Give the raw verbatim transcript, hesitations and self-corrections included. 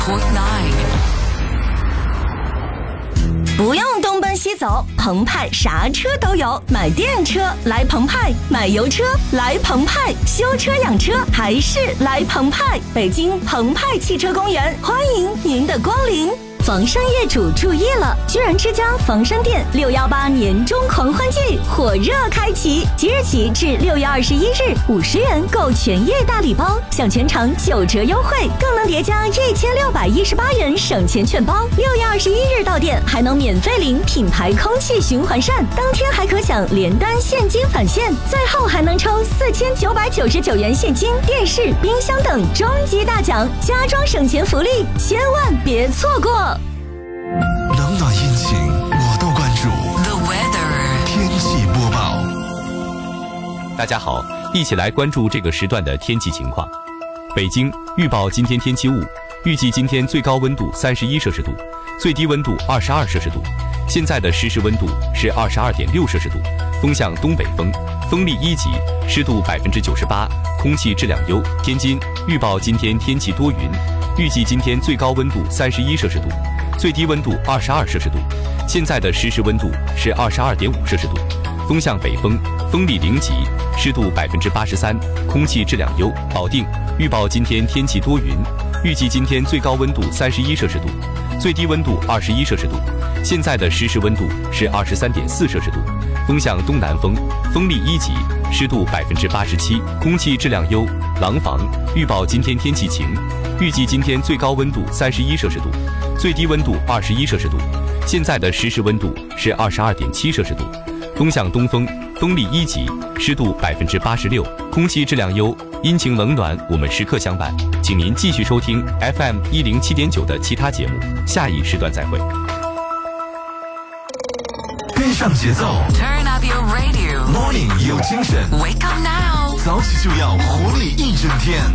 不用东奔西走，澎湃啥车都有，买电车来澎湃，买油车来澎湃，修车养车还是来澎湃。北京澎湃汽车公园欢迎您的光临。房山业主注意了，居然之家房山店六一八年终狂欢季火热开启，即日起至六月二十一日，五十元购全业大礼包，享全场九折优惠，更能叠加一千六百一十八元省钱券包。六月二十一日到店还能免费领品牌空气循环扇，当天还可享连单现金返现，最后还能抽四千九百九十九元现金、电视、冰箱等终极大奖，家装省钱福利，千万别错过。 冷暖阴晴我都关注。 The weather 天气播报。 大家好，一起来关注这个时段的天气情况。北京预报今天天气雾，预计今天最高温度三十一摄氏度，最低温度二十二摄氏度。现在的实时温度是二十二点六摄氏度，风向东北风，风力一级，湿度百分之九十八，空气质量优。天津预报今天天气多云，预计今天最高温度三十一摄氏度，最低温度二十二摄氏度。现在的实时温度是二十二点五摄氏度，风向北风，风力零级，湿度百分之八十三，空气质量优。保定预报今天天气多云，预计今天最高温度三十一摄氏度，最低温度二十一摄氏度。现在的实时温度是二十三点四摄氏度，风向东南风，风力一级，湿度百分之八十七，空气质量优。廊坊预报今天天气晴，预计今天最高温度三十一摄氏度，最低温度二十一摄氏度。现在的实时温度是二十二点七摄氏度，风向东风，风力一级，湿度百分之八十六，空气质量优。阴晴冷暖，我们时刻相伴，请您继续收听 F M 一零七点九的其他节目，下一时段再会。 跟上节奏 Turn up your radio ，Morning 有精神 Wake up now 早起就要活力一整天。